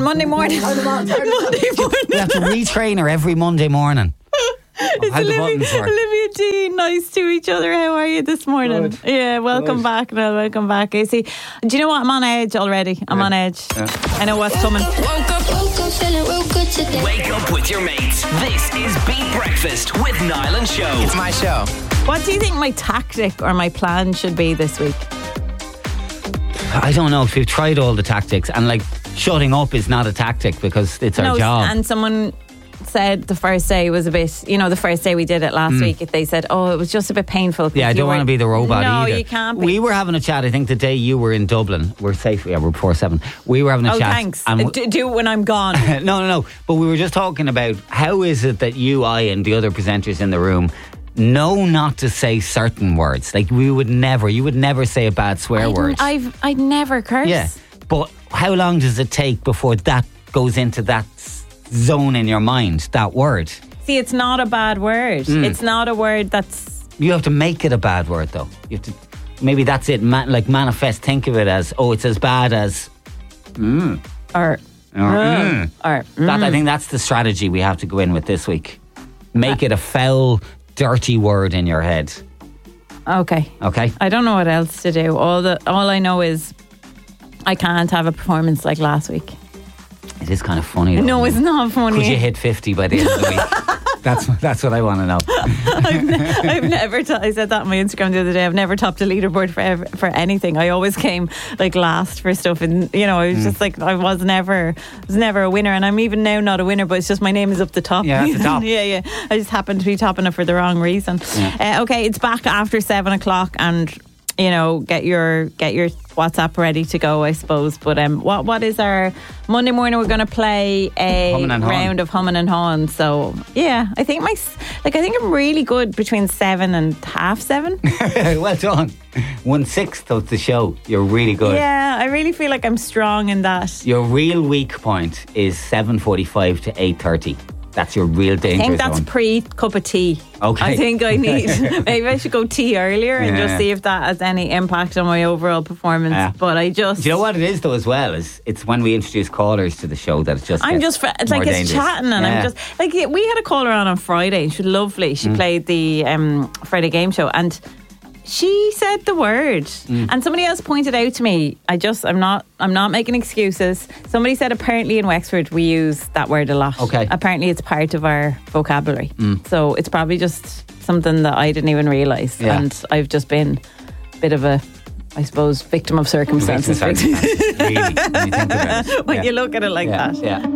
Monday morning. Monday morning. We have to retrain her every Monday morning. It's How the buttons work. Olivia G, nice to each other. How are you this morning? Good. Yeah, welcome back, Noel. Welcome back, AC. Do you know what? I'm on edge already. I'm on edge. Yeah. I know what's coming. Woke up feeling real good today. Wake up with your mates. This is Beat Breakfast with Niall and Show. It's my show. What do you think my tactic or my plan should be this week? I don't know. We've tried all the tactics, and like shutting up is not a tactic because it's our job. And someone said the first day was a bit, the first day we did it last week, they said, it was just a bit painful. Yeah, I don't want to be the robot either. No, you can't be. We were having a chat, I think the day you were in Dublin. We're safe, yeah, we're before 7. We were having a chat. Thanks. And Do it when I'm gone. No. But we were just talking about how is it that you, I and the other presenters in the room know not to say certain words. Like you would never say a bad swear word. I'd never curse. Yeah, but how long does it take before that goes into that zone in your mind, that word? See, it's not a bad word. It's not a word that's... You have to make it a bad word though. You have to, maybe that's it, manifest, think of it as, it's as bad as Or That, I think that's the strategy we have to go in with this week. Make it a foul, dirty word in your head. Okay. Okay? I don't know what else to do. All I know is I can't have a performance like last week. It is kind of funny though. No, it's not funny. Could you hit 50 by the end of the week? That's what I want to know. I've never. I said that on my Instagram the other day. I've never topped a leaderboard for anything. I always came like last for stuff, and I was just like I was never a winner, and I'm even now not a winner. But it's just my name is up the top. Yeah, at the top. yeah. I just happened to be topping it for the wrong reason. Yeah. Okay, it's back after 7 o'clock, and get your WhatsApp ready to go, I suppose. But what is our Monday morning? We're going to play a round of humming and hawing. So yeah, I think I'm really good between 7 and 7:30. Well done. 1/6 of the show. You're really good. Yeah, I really feel like I'm strong in that. Your real weak point is 7:45 to 8:30. That's your real danger I think that's zone. pre-cup of tea. Okay. I think I need... Maybe I should go tea earlier and just see if that has any impact on my overall performance. Yeah. But I just... Do you know what it is though as well? It's when we introduce callers to the show that it's just it's like it's chatting and I'm just... Like we had a caller on Friday. She's lovely. She played the Friday game show and... She said the word, and somebody else pointed out to me. I'm not making excuses. Somebody said apparently in Wexford we use that word a lot. Okay. Apparently it's part of our vocabulary. So it's probably just something that I didn't even realise, and I've just been a bit of a, I suppose, victim of circumstances. Really, when you think about it. When you look at it like that. Yeah.